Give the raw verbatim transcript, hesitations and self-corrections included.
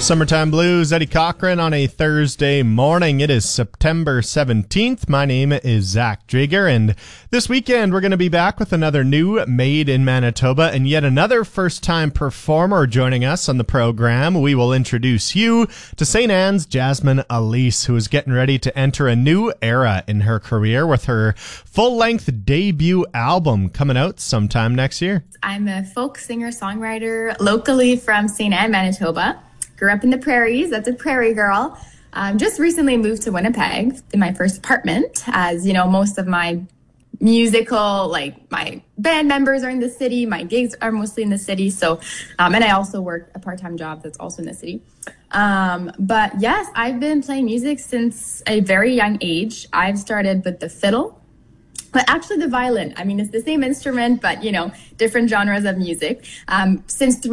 Summertime Blues, Eddie Cochran on a Thursday morning. It is September seventeenth. My name is Zach Drager, and this weekend we're going to be back with another new Made in Manitoba and yet another first-time performer joining us on the program. We will introduce you to Saint Anne's Jasmine Elise, who is getting ready to enter a new era in her career with her full-length debut album coming out sometime next year. I'm a folk singer-songwriter locally from Saint Anne, Manitoba. Grew up in the prairies. That's a prairie girl. Um, just recently moved to Winnipeg in my first apartment. As you know, most of my musical, like my band members are in the city. My gigs are mostly in the city. So, um, and I also work a part-time job that's also in the city. Um, but yes, I've been playing music since a very young age. I've started with the fiddle. But actually the violin. I mean, it's the same instrument, but, you know, different genres of music. Um, since three